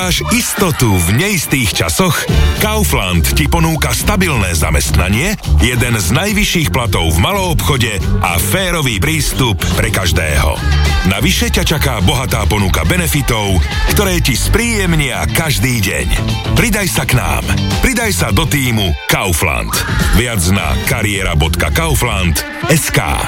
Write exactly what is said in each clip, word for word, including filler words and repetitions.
Máš istotu v neistých časoch? Kaufland ti ponúka stabilné zamestnanie, jeden z najvyšších platov v maloobchode a férový prístup pre každého. Navyše ťa čaká bohatá ponuka benefitov, ktoré ti spríjemnia každý deň. Pridaj sa k nám. Pridaj sa do tímu Kaufland. Viac na kariéra bodka kaufland bodka es ká.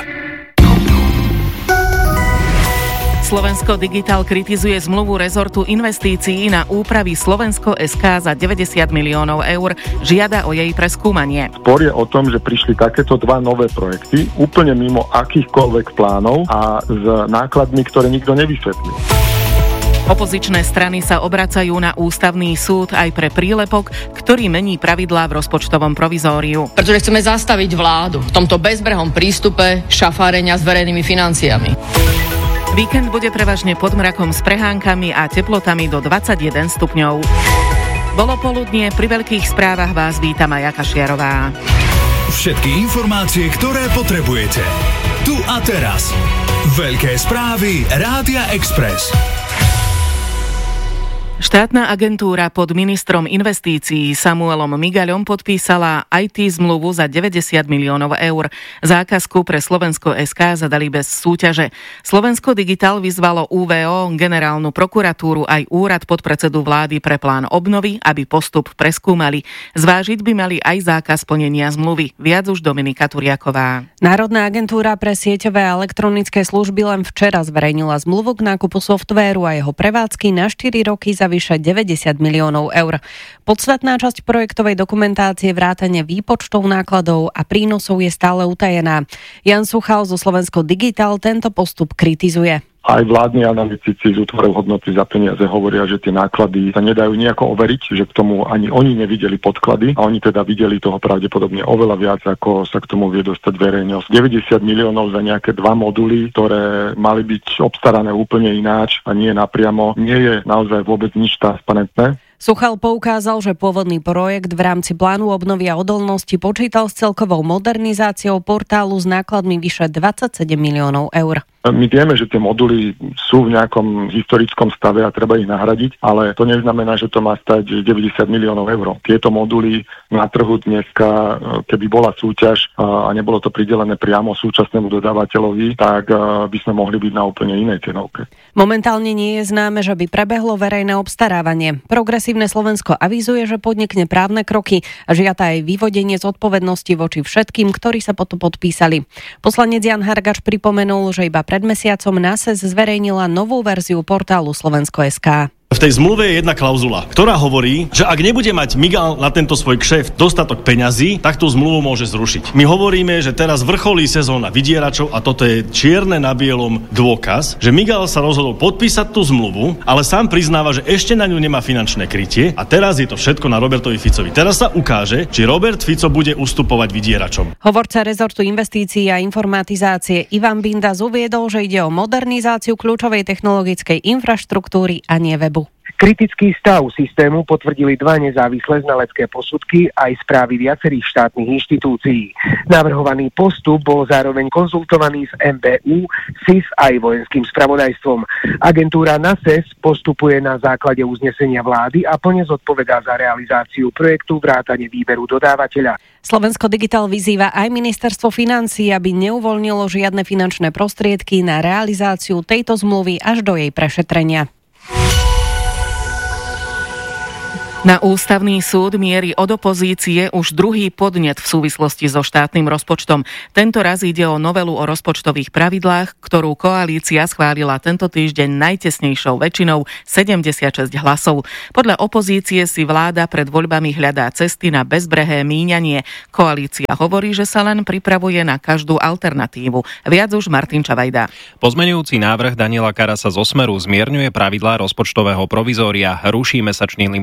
Slovensko Digital kritizuje zmluvu rezortu investícií na úpravy Slovensko bodka es ká za deväťdesiat miliónov eur. Žiada o jej preskúmanie. Spor je o tom, že prišli takéto dva nové projekty, úplne mimo akýchkoľvek plánov a s nákladmi, ktoré nikto nevysvetlil. Opozičné strany sa obracajú na ústavný súd aj pre prílepok, ktorý mení pravidlá v rozpočtovom provizóriu. Pretože chceme zastaviť vládu v tomto bezbrehom prístupe šafárenia s verejnými financiami. Víkend bude prevažne pod mrakom s prehánkami a teplotami do dvadsaťjeden stupňov. Bolo poludnie, pri veľkých správach vás víta Maja Kašiarová. Všetky informácie, ktoré potrebujete. Tu a teraz. Veľké správy Rádia Express. Štátna agentúra pod ministrom investícií Samuelom Migaľom podpísala í té zmluvu za deväťdesiat miliónov eur. Zákazku pre Slovensko bodka es ká zadali bez súťaže. Slovensko Digital vyzvalo ú vé ó, generálnu prokuratúru aj úrad podpredsedu vlády pre plán obnovy, aby postup preskúmali. Zvážiť by mali aj zákaz plnenia zmluvy. Viac už Dominika Turiaková. Národná agentúra pre sieťové a elektronické služby len včera zverejnila zmluvu k nákupu softvéru a jeho prevádzky na štyri roky za vyše deväťdesiat miliónov eur. Podstatná časť projektovej dokumentácie vrátane výpočtov nákladov a prínosov je stále utajená. Jan Suchal zo Slovensko Digital tento postup kritizuje. Aj vládni analytici z útvarov hodnoty za peniaze hovoria, že tie náklady sa nedajú nejako overiť, že k tomu ani oni nevideli podklady a oni teda videli toho pravdepodobne oveľa viac, ako sa k tomu vie dostať verejnosť. deväťdesiat miliónov za nejaké dva moduly, ktoré mali byť obstarané úplne ináč a nie napriamo, nie je naozaj vôbec nič transparentné. Suchal poukázal, že pôvodný projekt v rámci plánu obnovy a odolnosti počítal s celkovou modernizáciou portálu s nákladmi vyše dvadsaťsedem miliónov eur. My vieme, že tie moduly sú v nejakom historickom stave a treba ich nahradiť, ale to neznamená, že to má stať deväťdesiat miliónov eur. Tieto moduly na trhu dneska, keby bola súťaž a nebolo to pridelené priamo súčasnému dodávateľovi, tak by sme mohli byť na úplne inej cenovke. Momentálne nie je známe, že by prebehlo verejné obstarávanie. Progresívne Slovensko avizuje, že podnikne právne kroky a žiada aj vyvodenie zodpovednosti voči všetkým, ktorí sa potom podpísali. Poslanec Jan Hargač pripomenul, že iba pred mesiacom NASES zverejnila novú verziu portálu Slovensko bodka es ká. V tej zmluve je jedna klauzula, ktorá hovorí, že ak nebude mať Migal na tento svoj kšeft dostatok peňazí, tak tú zmluvu môže zrušiť. My hovoríme, že teraz vrcholí sezóna vydieračov a toto je čierne na bielom dôkaz, že Migal sa rozhodol podpísať tú zmluvu, ale sám priznáva, že ešte na ňu nemá finančné krytie a teraz je to všetko na Robertovi Ficovi. Teraz sa ukáže, či Robert Fico bude ustupovať vydieračom. Hovorca rezortu investícií a informatizácie Ivan Bindas uviedol, že ide o modernizáciu kľúčovej technologickej infraštruktúry a nie webu. Kritický stav systému potvrdili dva nezávislé znalecké posudky aj správy viacerých štátnych inštitúcií. Navrhovaný postup bol zároveň konzultovaný s em bé ú, es í es aj vojenským spravodajstvom. Agentúra NASES postupuje na základe uznesenia vlády a plne zodpovedá za realizáciu projektu vrátane výberu dodávateľa. Slovensko Digital vyzýva aj ministerstvo financií, aby neuvoľnilo žiadne finančné prostriedky na realizáciu tejto zmluvy až do jej prešetrenia. Na ústavný súd mierí od opozície už druhý podnet v súvislosti so štátnym rozpočtom. Tento raz ide o novelu o rozpočtových pravidlách, ktorú koalícia schválila tento týždeň najtesnejšou väčšinou sedemdesiatšesť hlasov. Podľa opozície si vláda pred voľbami hľadá cesty na bezbrehé míňanie. Koalícia hovorí, že sa len pripravuje na každú alternatívu. Viac už Martin Čavajda. Pozmeňujúci návrh Daniela Karasa zo Smeru zmierňuje pravidlá rozpočtového provizória, ruší mesačný limit jednej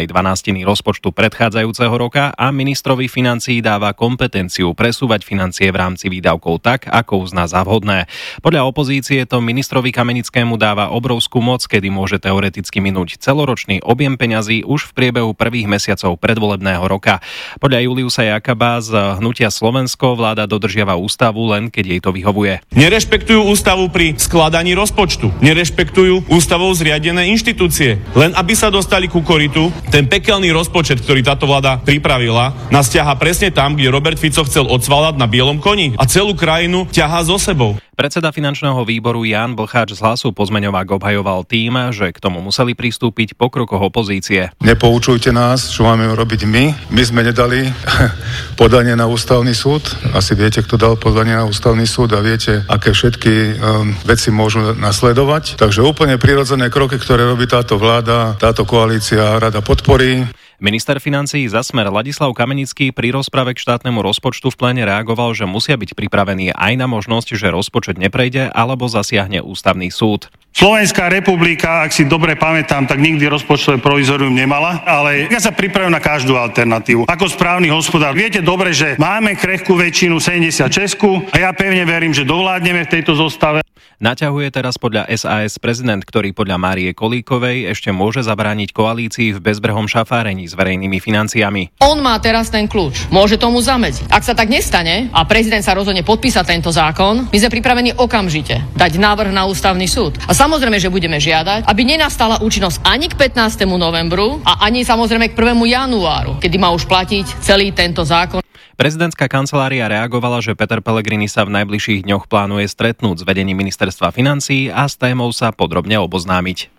jednej dvanástiny rozpočtu predchádzajúceho roka a ministrovi financií dáva kompetenciu presúvať financie v rámci výdavkov tak, ako uzná za vhodné. Podľa opozície to ministrovi Kamenickému dáva obrovskú moc, kedy môže teoreticky minúť celoročný objem peňazí už v priebehu prvých mesiacov predvolebného roka. Podľa Juliusa Jakaba z Hnutia Slovensko vláda dodržiava ústavu len keď jej to vyhovuje. Nerešpektujú ústavu pri skladaní rozpočtu. Nerešpektujú ústavou zriadené inštitúcie. Len aby sa dostali ku koritu, ten pekelný rozpočet, ktorý táto vláda pripravila, nás ťahá presne tam, kde Robert Fico chcel odsvalať na bielom koni a celú krajinu ťahá so sebou. Predseda finančného výboru Ján Blcháč z Hlasu Pozmeňovák obhajoval tým, že k tomu museli pristúpiť po krokoch opozície. Nepoučujte nás, čo máme robiť my. My sme nedali podanie na ústavný súd. Asi viete, kto dal podanie na ústavný súd a viete, aké všetky um, veci môžu nasledovať. Takže úplne prirodzené kroky, ktoré robí táto vláda, táto koalícia rada podporí. Minister financií za Smer Ladislav Kamenický pri rozprave k štátnemu rozpočtu v pléne reagoval, že musia byť pripravení aj na možnosť, že rozpočet neprejde alebo zasiahne ústavný súd. Slovenská republika, ak si dobre pamätám, tak nikdy rozpočtové provizorium nemala, ale ja sa pripravím na každú alternatívu. Ako správny hospodár, viete dobre, že máme krehkú väčšinu sedemdesiatšesť a ja pevne verím, že dovládneme v tejto zostave. Naťahuje teraz podľa es a es prezident, ktorý podľa Márie Kolíkovej ešte môže zabrániť koalícii v bezbrehom šafárení s verejnými financiami. On má teraz ten kľúč. Môže tomu zamedziť. Ak sa tak nestane a prezident sa rozhodne podpísať tento zákon, my sme pripravení okamžite dať návrh na ústavný súd. A samozrejme, že budeme žiadať, aby nenastala účinnosť ani k pätnástemu novembru a ani samozrejme k prvému januáru, kedy má už platiť celý tento zákon. Prezidentská kancelária reagovala, že Peter Pellegrini sa v najbližších dňoch plánuje stretnúť s vedením ministerstva financií a s témou sa podrobne oboznámiť.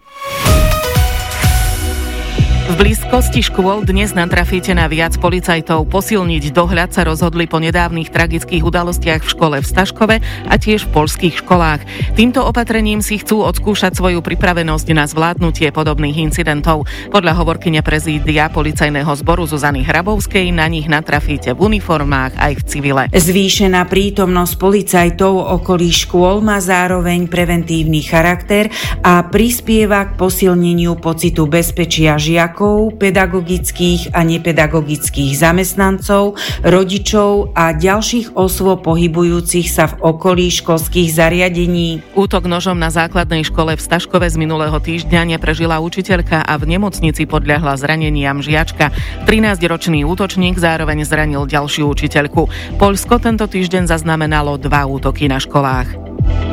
V blízkosti škôl dnes natrafíte na viac policajtov. Posilniť dohľad sa rozhodli po nedávnych tragických udalostiach v škole v Staškove a tiež v poľských školách. Týmto opatrením si chcú odskúšať svoju pripravenosť na zvládnutie podobných incidentov. Podľa hovorkyne prezídia policajného zboru Zuzany Hrabovskej na nich natrafíte v uniformách aj v civile. Zvýšená prítomnosť policajtov okolí škôl má zároveň preventívny charakter a prispieva k posilneniu pocitu bezpečia žiakov, pedagogických a nepedagogických zamestnancov, rodičov a ďalších osôb pohybujúcich sa v okolí školských zariadení. Útok nožom na základnej škole v Staškove z minulého týždňa neprežila učiteľka a v nemocnici podľahla zraneniam žiačka. trinásťročný útočník zároveň zranil ďalšiu učiteľku. Poľsko tento týždeň zaznamenalo dva útoky na školách.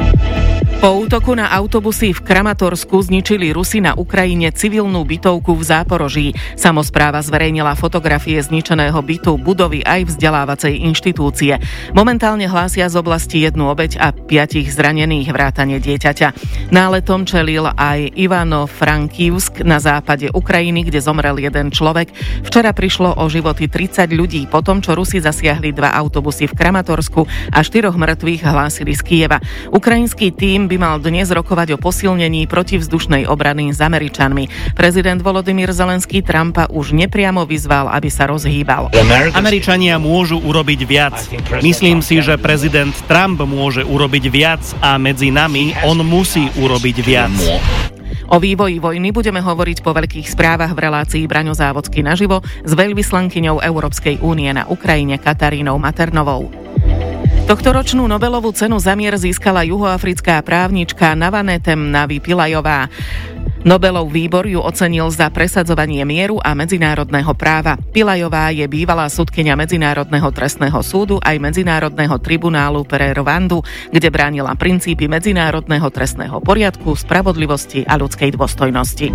Po útoku na autobusy v Kramatorsku zničili Rusi na Ukrajine civilnú bytovku v Záporoží. Samospráva zverejnila fotografie zničeného bytu, budovy aj vzdelávacej inštitúcie. Momentálne hlásia z oblasti jednu obeť a piatich zranených vrátane dieťaťa. Náletom čelil aj Ivano-Frankivsk na západe Ukrajiny, kde zomrel jeden človek. Včera prišlo o životy tridsať ľudí po tom, čo Rusi zasiahli dva autobusy v Kramatorsku a štyroch mŕtvych hlásili z Kieva. Ukrajinský tím by mal dnes rokovať o posilnení protivzdušnej obrany s Američanmi. Prezident Volodymyr Zelenský Trumpa už nepriamo vyzval, aby sa rozhýbal. Američania môžu urobiť viac. Myslím si, že prezident Trump môže urobiť viac a medzi nami on musí urobiť viac. O vývoji vojny budeme hovoriť po veľkých správach v relácii Braňo Závodský naživo s veľvyslankyňou Európskej únie na Ukrajine Katarínou Maternovou. Tohtoročnú Nobelovú cenu za mier získala juhoafrická právnička Navanetem Navi Pillajová. Nobelov výbor ju ocenil za presadzovanie mieru a medzinárodného práva. Pillajová je bývalá sudkyňa Medzinárodného trestného súdu aj Medzinárodného tribunálu pre Rwandu, kde bránila princípy medzinárodného trestného poriadku, spravodlivosti a ľudskej dôstojnosti.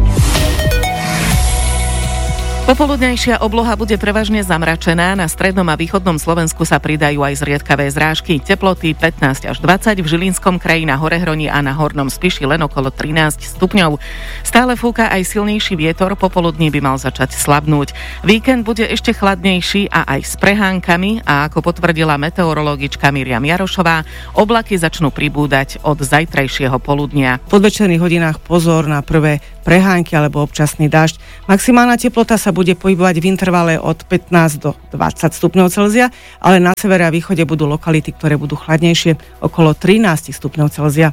Popoludnejšia obloha bude prevažne zamračená, na strednom a východnom Slovensku sa pridajú aj zriedkavé zrážky. Teploty pätnásť až dvadsať, v Žilinskom kraji na Horehroni a na Hornom Spiši len okolo trinásť stupňov. Stále fúka aj silnejší vietor, popoludní by mal začať slabnúť. Víkend bude ešte chladnejší a aj s prehánkami a ako potvrdila meteorologička Miriam Jarošová, oblaky začnú pribúdať od zajtrajšieho poludnia. V podvečerných hodinách pozor na prvé prehánky alebo občasný dážď. Maximálna teplota sa bude pohybovať v intervale od pätnásť do dvadsať stupňov Celzia, ale na severe a východe budú lokality, ktoré budú chladnejšie, okolo trinásť stupňov Celzia.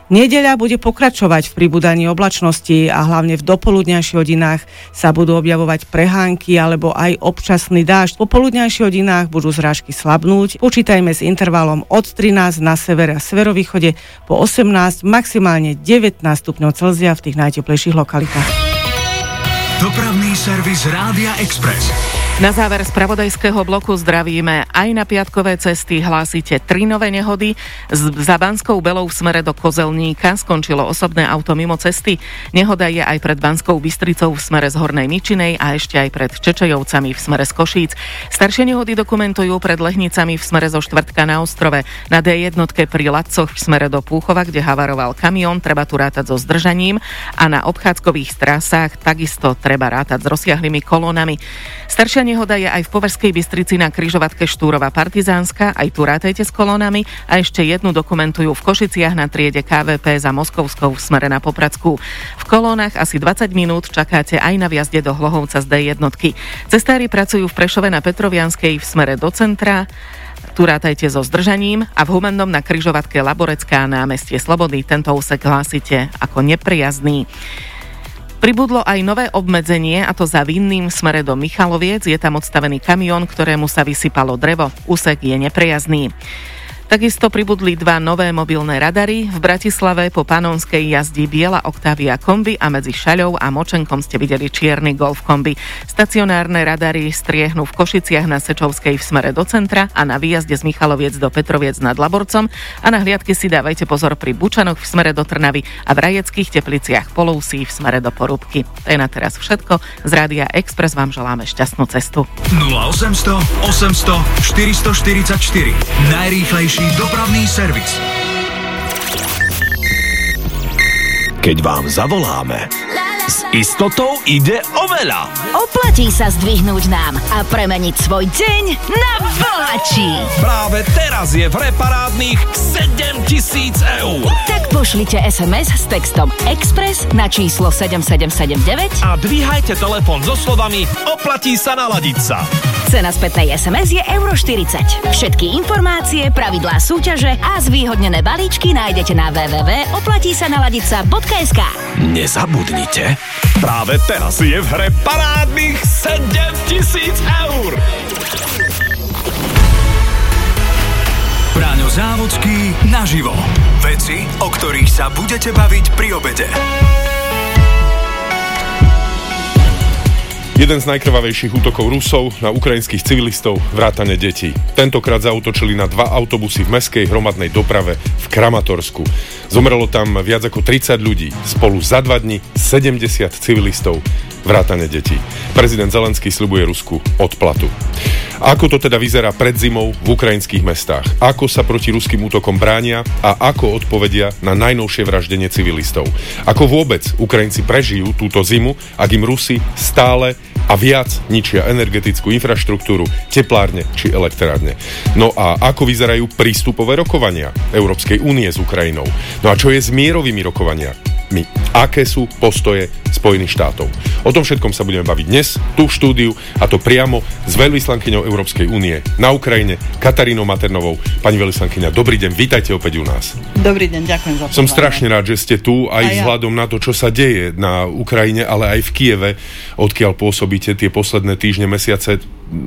Nedeľa bude pokračovať v pribúdaní oblačnosti a hlavne v dopoludňajších hodinách sa budú objavovať prehánky alebo aj občasný dážď. Po poludňajších hodinách budú zrážky slabnúť. Počítajme s intervalom od trinásť na severe a severovýchode po osemnásť, maximálne devätnásť stupňov Celzia v tých najteplejších lokalitách. Dopravný servis Rádia Express. Na záver spravodajského bloku zdravíme. Aj na piatkové cesty hlásite tri nové nehody. Za Banskou Belou v smere do Kozelníka skončilo osobné auto mimo cesty. Nehoda je aj pred Banskou Bystricou v smere z Hornej Ničinej a ešte aj pred Čečejovcami v smere z Košíc. Staršie nehody dokumentujú pred Lehnicami v smere zo Štvrtka na Ostrove. Na dé jedna pri Latcoch v smere do Púchova, kde havaroval kamión, treba tu rátať so zdržaním a na obchádzkových trasách takisto treba rátať s rozsiahlymi kolónami. Staršia nehoda je aj v Považskej Bystrici na križovatke Štúrova Partizánska, aj tu rátajte s kolónami a ešte jednu dokumentujú v Košiciach na triede ká vé pé za Moskovskou v smere na Popradskú. V kolónach asi dvadsať minút čakáte aj na vjazde do Hlohovca z dé jedna. Cestári pracujú v Prešove na Petrovianskej v smere do centra. Tu rátajte so zdržaním a v Humennom na križovatke Laborecká námestie Slobody tento úsek hlásite ako nepriazný. Pribudlo aj nové obmedzenie, a to za Vinným v smere do Michaloviec. Je tam odstavený kamión, ktorému sa vysypalo drevo. Úsek je neprejazdný. Takisto pribudli dva nové mobilné radary. V Bratislave po Panonskej jazdí biela Octavia kombi a medzi Šaľou a Močenkom ste videli čierny Golf kombi. Stacionárne radary striehnú v Košiciach na Sečovskej v smere do centra a na výjazde z Michaloviec do Petroviec nad Laborcom a na hliadky si dávajte pozor pri Bučanoch v smere do Trnavy a v Rajeckých Tepliciach Polousí v smere do Porúbky. To je na teraz všetko. Z Rádia Express vám želáme šťastnú cestu. nula osemsto osemsto štyristoštyridsaťštyri Najrýchlejší dopravný servis. Keď vám zavoláme, s istotou ide o veľa. Oplatí sa zdvihnúť nám a premeniť svoj deň na bohatší. Práve teraz je v hre parádnych sedemtisíc eur. Tak pošlite es em es s textom Express na číslo sedem sedem sedem deväť a dvíhajte telefón so slovami oplatí sa naladiť sa. Cena spätnej es em es je euro štyridsať. Všetky informácie, pravidlá súťaže a zvýhodnené balíčky nájdete na w w w bodka oplatí sa naladiť sa bodka es ká. Nezabudnite, práve teraz je v hre parádnych sedemtisíc eur. Braňo Závodský naživo. Veci, o ktorých sa budete baviť pri obede. Jeden z najkrvavejších útokov Rusov na ukrajinských civilistov, vrátane detí. Tentokrát zaútočili na dva autobusy v mestskej hromadnej doprave v Kramatorsku. Zomrelo tam viac ako tridsať ľudí, spolu za dva dni sedemdesiat civilistov, vrátane detí. Prezident Zelenský sľubuje Rusku odplatu. Ako to teda vyzerá pred zimou v ukrajinských mestách? Ako sa proti ruským útokom bránia a ako odpovedia na najnovšie vraždenie civilistov? Ako vôbec Ukrajinci prežijú túto zimu, ak im Rusi stále a viac ničia energetickú infraštruktúru, teplárne či elektrárne? No a ako vyzerajú prístupové rokovania Európskej únie s Ukrajinou? No a čo je s mierovými rokovaniami? Aké sú postoje Spojených štátov? O tom všetkom sa budeme baviť dnes, tu v štúdiu, a to priamo s veľvyslankyňou Európskej únie na Ukrajine, Katarínou Maternovou. Pani veľvyslankyňa, dobrý deň, vítajte opäť u nás. Dobrý deň, ďakujem za pozvanie. Som strašne rád, že ste tu, aj ja. Vzhľadom na to, čo sa deje na Ukrajine, ale aj v Kieve, odkiaľ pôsobíte tie posledné týždne, mesiace.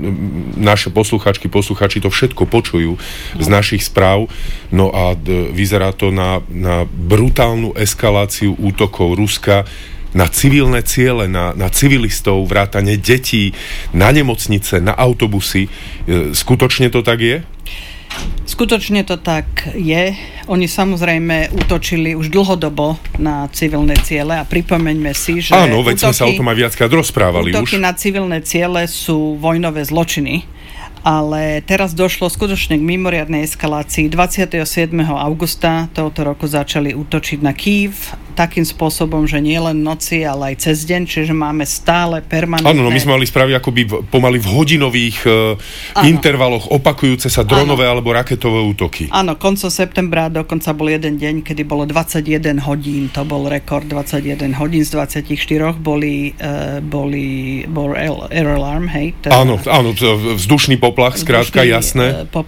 Naše posluchačky, posluchači to všetko počujú no. z našich správ. No a d- vyzerá to na, na brutálnu eskaláciu útokov Ruska na civilné ciele, na, na civilistov, vrátane detí, na nemocnice, na autobusy. Skutočne to tak je? Skutočne to tak je. Oni samozrejme útočili už dlhodobo na civilné ciele a pripomeňme si, že áno, veď sme sa o tom aj viackrát rozprávali útoky už. na civilné ciele sú vojnové zločiny, ale teraz došlo skutočne k mimoriadnej eskalácii. dvadsiateho siedmeho augusta tohto roku začali útočiť na Kyjev takým spôsobom, že nie len noci, ale aj cez deň, čiže máme stále permanentné... Áno, no my sme mali správy akoby v, pomaly v hodinových uh, intervaloch opakujúce sa dronové alebo raketové útoky. Áno, koncom septembra dokonca bol jeden deň, kedy bolo dvadsaťjeden hodín, to bol rekord, dvadsaťjeden hodín z dvadsaťštyri boli, uh, boli bol air alarm, hej? Teda, áno, áno, vzdušný poplach, skrátka, jasné. Uh,